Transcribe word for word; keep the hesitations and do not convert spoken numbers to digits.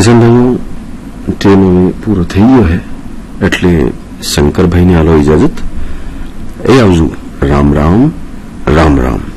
કિશનભાઈનો train હવે પૂરો થઈ ગયો છે એટલે શંકરભાઈને આલો ઇજાજત. એ આવજો. રામ રામ રામ રામ.